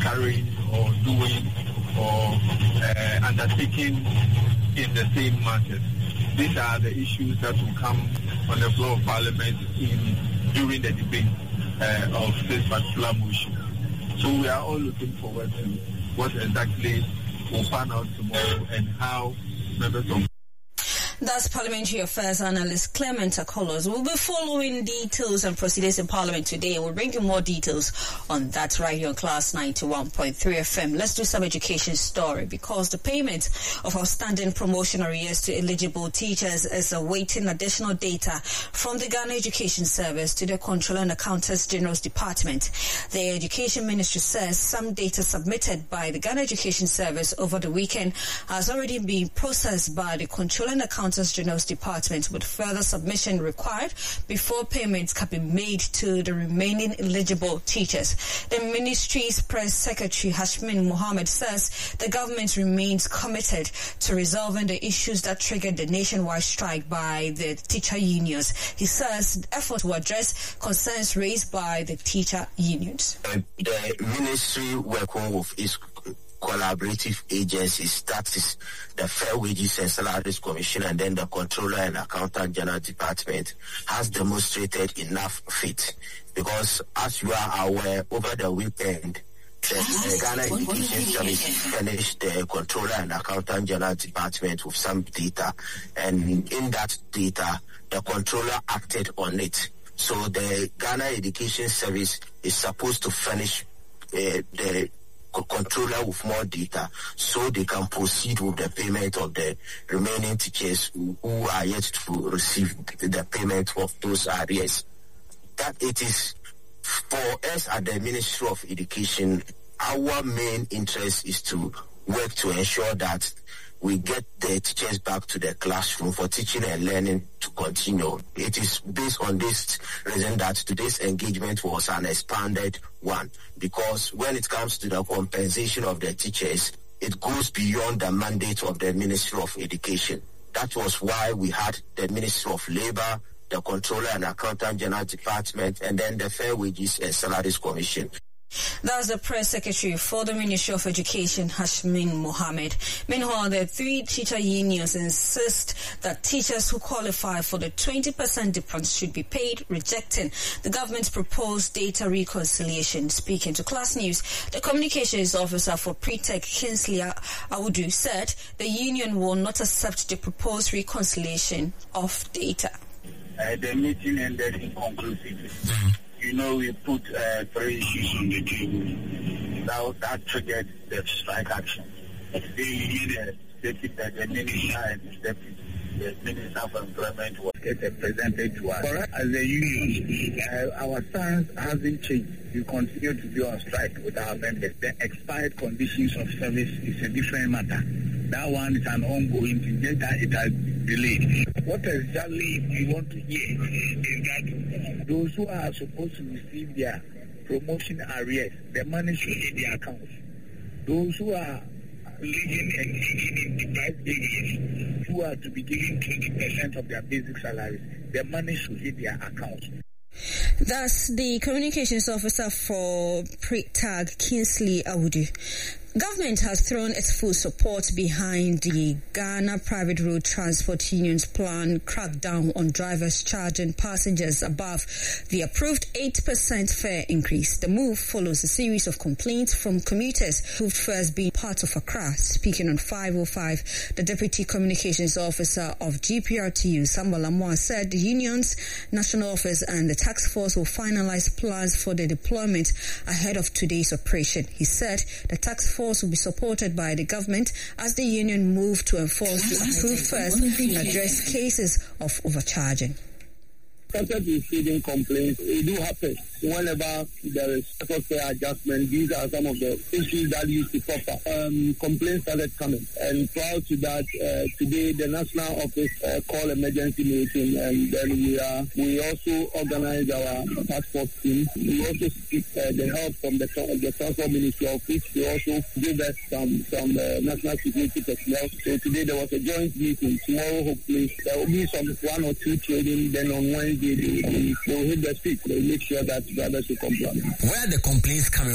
carrying or doing or undertaking in the same matters. These are the issues that will come on the floor of Parliament during the debate of this particular motion. So we are all looking forward to what exactly will pan out tomorrow and how members of That's Parliamentary Affairs Analyst Clement Akolos. We'll be following details and proceedings in Parliament today. We'll bring you more details on that right here on Class 91.3 FM. Let's do some education story because the payment of outstanding promotion arrears to eligible teachers is awaiting additional data from the Ghana Education Service to the Controller and Accountants General's Department. The Education Ministry says some data submitted by the Ghana Education Service over the weekend has already been processed by the Controller and Accountants General's Department, with further submission required before payments can be made to the remaining eligible teachers. The ministry's press secretary Hashmin Mohammed says the government remains committed to resolving the issues that triggered the nationwide strike by the teacher unions. He says efforts to address concerns raised by the teacher unions. The ministry working with its collaborative agencies, that is the Fair Wages and Salaries Commission and then the Controller and Accountant General Department, has demonstrated enough faith, because as you are aware, over the weekend the Ghana Education Service finished the Controller and Accountant General Department with some data, and in that data the Controller acted on it. So the Ghana Education Service is supposed to furnish the Controller with more data so they can proceed with the payment of the remaining teachers who are yet to receive the payment of those arrears. That it is for us at the Ministry of Education, our main interest is to work to ensure that we get the teachers back to the classroom for teaching and learning to continue. It is based on this reason that today's engagement was an expanded one, because when it comes to the compensation of the teachers, it goes beyond the mandate of the Ministry of Education. That was why we had the Ministry of Labour, the Controller and Accountant General Department, and then the Fair Wages and Salaries Commission. That's the press secretary for the Ministry of Education, Hashmin Mohammed. Meanwhile, the three teacher unions insist that teachers who qualify for the 20% difference should be paid, rejecting the government's proposed data reconciliation. Speaking to Class News, the communications officer for Pre-Tech, Kingsley Awudu, said the union will not accept the proposed reconciliation of data. The meeting ended inconclusively. You know, we put 3 issues on the table that triggered the strike action. The minister and the Minister of Employment was presented to us. For us as a union, our stance hasn't changed. We continue to be on strike with our members. The expired conditions of service is a different matter. That one is an ongoing thing, just that it has delayed. What exactly we want to hear is that those who are supposed to receive their promotion arrears, the money should hit their accounts. Those who are living and teaching in deprived areas, who are to be given 20% of their basic salaries, the money should hit their accounts. That's the communications officer for Pre-Tag, Kingsley Awudu. Government has thrown its full support behind the Ghana Private Road Transport Union's planned crackdown on drivers charging passengers above the approved 8% fare increase. The move follows a series of complaints from commuters who've first been part of Accra. Speaking on 505, the Deputy Communications Officer of GPRTU, Samba Lamoa, said the union's national office and the task force will finalize plans for the deployment ahead of today's operation. He said the task force will be supported by the government as the union move to enforce the approved fares and address cases of overcharging. Started receiving complaints. It do happen whenever there is fare adjustment. These are some of the issues that used to pop up. Complaints started coming, and prior to that, today the national office called emergency meeting, and then we also organize our task force team. We also seek the help from the transport ministry office. They also give us some national security personnel. So today there was a joint meeting. Tomorrow, hopefully, there will be some 1 or 2 training. Then on Wednesday, they will hit the street. They will make sure that drivers will comply. Where are the complaints coming